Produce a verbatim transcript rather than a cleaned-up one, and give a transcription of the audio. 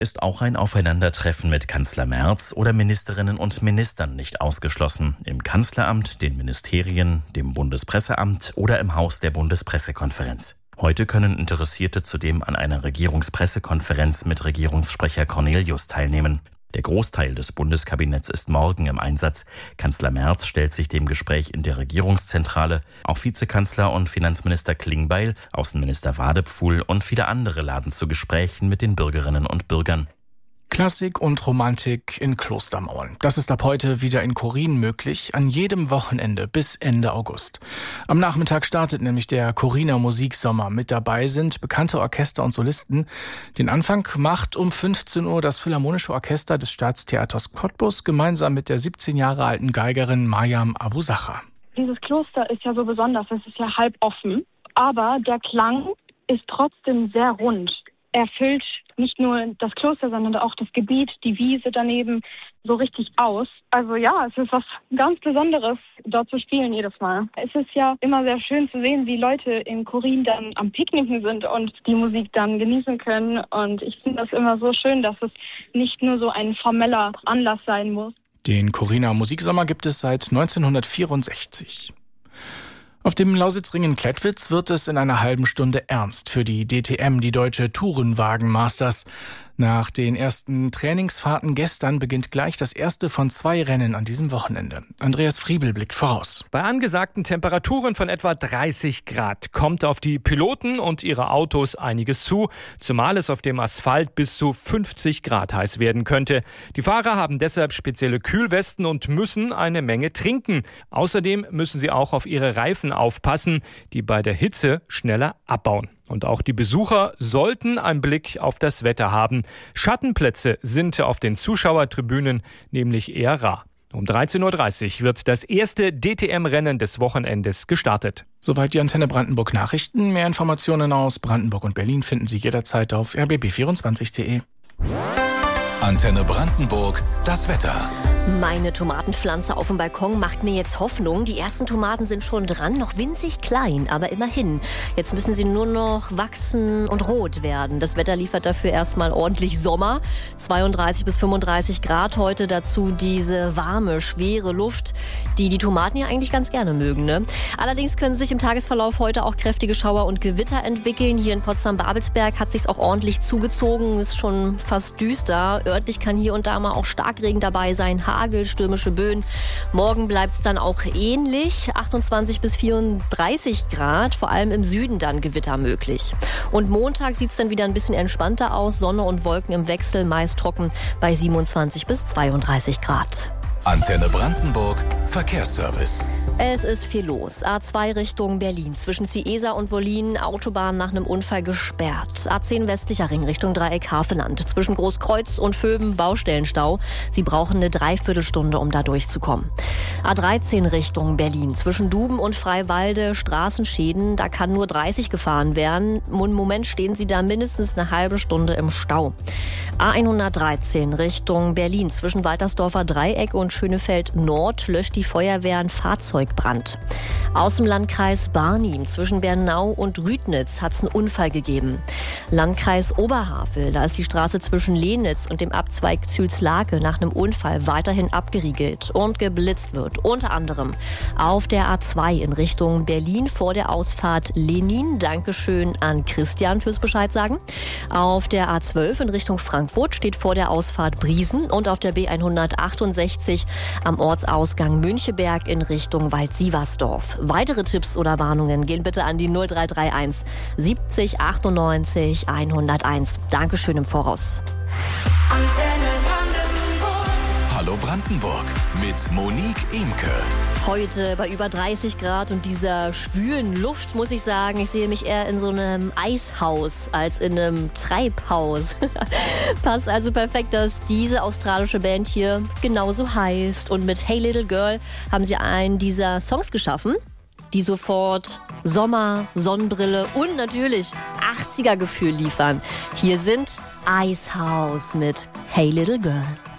Ist auch ein Aufeinandertreffen mit Kanzler Merz oder Ministerinnen und Ministern nicht ausgeschlossen. Im Kanzleramt, den Ministerien, dem Bundespresseamt oder im Haus der Bundespressekonferenz. Heute können Interessierte zudem an einer Regierungspressekonferenz mit Regierungssprecher Cornelius teilnehmen. Der Großteil des Bundeskabinetts ist morgen im Einsatz. Kanzler Merz stellt sich dem Gespräch in der Regierungszentrale. Auch Vizekanzler und Finanzminister Klingbeil, Außenminister Wadepfuhl und viele andere laden zu Gesprächen mit den Bürgerinnen und Bürgern. Klassik und Romantik in Klostermauern. Das ist ab heute wieder in Chorin möglich, an jedem Wochenende bis Ende August. Am Nachmittag startet nämlich der Choriner Musiksommer. Mit dabei sind bekannte Orchester und Solisten. Den Anfang macht um fünfzehn Uhr das Philharmonische Orchester des Staatstheaters Cottbus gemeinsam mit der siebzehn Jahre alten Geigerin Mariam Abusacher. Dieses Kloster ist ja so besonders, es ist ja halb offen, aber der Klang ist trotzdem sehr rund. Er füllt nicht nur das Kloster, sondern auch das Gebiet, die Wiese daneben so richtig aus. Also ja, es ist was ganz Besonderes, dort zu spielen jedes Mal. Es ist ja immer sehr schön zu sehen, wie Leute in Chorin dann am Picknicken sind und die Musik dann genießen können. Und ich finde das immer so schön, dass es nicht nur so ein formeller Anlass sein muss. Den Choriner Musiksommer gibt es seit neunzehnhundertvierundsechzig. Auf dem Lausitzring in Klettwitz wird es in einer halben Stunde ernst für die D T M, die Deutsche Tourenwagen Masters. Nach den ersten Trainingsfahrten gestern beginnt gleich das erste von zwei Rennen an diesem Wochenende. Andreas Friebel blickt voraus. Bei angesagten Temperaturen von etwa dreißig Grad kommt auf die Piloten und ihre Autos einiges zu, zumal es auf dem Asphalt bis zu fünfzig Grad heiß werden könnte. Die Fahrer haben deshalb spezielle Kühlwesten und müssen eine Menge trinken. Außerdem müssen sie auch auf ihre Reifen aufpassen, die bei der Hitze schneller abbauen. Und auch die Besucher sollten einen Blick auf das Wetter haben. Schattenplätze sind auf den Zuschauertribünen nämlich eher rar. Um dreizehn Uhr dreißig wird das erste D T M-Rennen des Wochenendes gestartet. Soweit die Antenne Brandenburg Nachrichten. Mehr Informationen aus Brandenburg und Berlin finden Sie jederzeit auf r b b vierundzwanzig punkt d e. Antenne Brandenburg, das Wetter. Meine Tomatenpflanze auf dem Balkon macht mir jetzt Hoffnung. Die ersten Tomaten sind schon dran, noch winzig klein, aber immerhin. Jetzt müssen sie nur noch wachsen und rot werden. Das Wetter liefert dafür erstmal ordentlich Sommer. zweiunddreißig bis fünfunddreißig Grad heute, dazu diese warme, schwere Luft, die die Tomaten ja eigentlich ganz gerne mögen, ne? Allerdings können sich im Tagesverlauf heute auch kräftige Schauer und Gewitter entwickeln. Hier in Potsdam-Babelsberg hat sich's auch ordentlich zugezogen, ist schon fast düster. Örtlich kann hier und da mal auch Starkregen dabei sein. Hagel, stürmische Böen. Morgen bleibt es dann auch ähnlich. achtundzwanzig bis vierunddreißig Grad, vor allem im Süden dann Gewitter möglich. Und Montag sieht es dann wieder ein bisschen entspannter aus. Sonne und Wolken im Wechsel, meist trocken bei siebenundzwanzig bis zweiunddreißig Grad. Antenne Brandenburg, Verkehrsservice. Es ist viel los. A zwei Richtung Berlin. Zwischen Ciesa und Wollin, Autobahn nach einem Unfall gesperrt. A zehn westlicher Ring Richtung Dreieck Havelland. Zwischen Großkreuz und Vöben Baustellenstau. Sie brauchen eine Dreiviertelstunde, um da durchzukommen. A dreizehn Richtung Berlin. Zwischen Duben und Freiwalde Straßenschäden. Da kann nur dreißig gefahren werden. Im Moment stehen Sie da mindestens eine halbe Stunde im Stau. A hundertdreizehn Richtung Berlin. Zwischen Waltersdorfer Dreieck und Schönefeld Nord löscht die Feuerwehr ein Fahrzeugbrand. Aus dem Landkreis Barnim zwischen Bernau und Rüdnitz hat es einen Unfall gegeben. Landkreis Oberhavel, da ist die Straße zwischen Lehnitz und dem Abzweig Zülslake nach einem Unfall weiterhin abgeriegelt und geblitzt wird. Unter anderem auf der A zwei in Richtung Berlin vor der Ausfahrt Lenin. Dankeschön an Christian fürs Bescheid sagen. Auf der A zwölf in Richtung Frankfurt steht vor der Ausfahrt Briesen und auf der B hundertachtundsechzig am Ortsausgang Müncheberg in Richtung Wald-Sieversdorf. Weitere Tipps oder Warnungen gehen bitte an die null drei drei eins siebzig achtundneunzig hunderteins. Dankeschön im Voraus. Hallo Brandenburg mit Monique Imke. Heute bei über dreißig Grad und dieser schwülen Luft muss ich sagen, ich sehe mich eher in so einem Eishaus als in einem Treibhaus. Passt also perfekt, dass diese australische Band hier genauso heißt. Und mit Hey Little Girl haben sie einen dieser Songs geschaffen, die sofort Sommer, Sonnenbrille und natürlich achtziger Gefühl liefern. Hier sind Icehouse mit Hey Little Girl.